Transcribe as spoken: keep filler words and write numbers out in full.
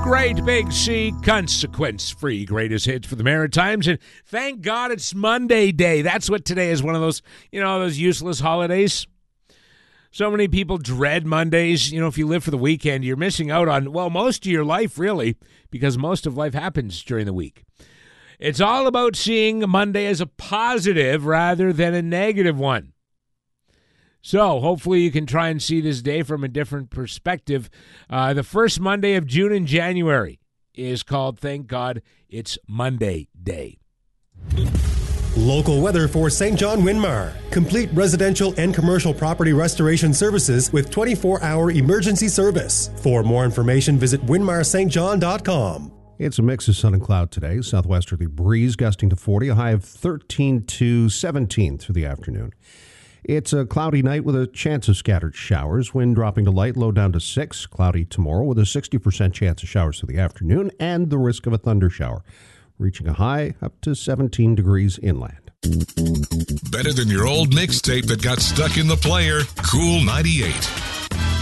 Great Big Sea, consequence-free greatest hits for the Maritimes. And thank God it's Monday Day. That's what today is, one of those, you know, those useless holidays. So many people dread Mondays. You know, if you live for the weekend, you're missing out on, well, most of your life, really, because most of life happens during the week. It's all about seeing Monday as a positive rather than a negative one. So hopefully you can try and see this day from a different perspective. Uh, the first Monday of June and January is called, thank God, it's Monday Day. Local weather for Saint John Winmar. Complete residential and commercial property restoration services with twenty-four hour emergency service. For more information, visit winmar s t john dot com. It's a mix of sun and cloud today. Southwesterly breeze gusting to forty, a high of thirteen to seventeen through the afternoon. It's a cloudy night with a chance of scattered showers. Wind dropping to light, low down to six. Cloudy tomorrow with a sixty percent chance of showers through the afternoon and the risk of a thunder shower, reaching a high up to seventeen degrees inland. Better than your old mixtape that got stuck in the player. Cool ninety-eight.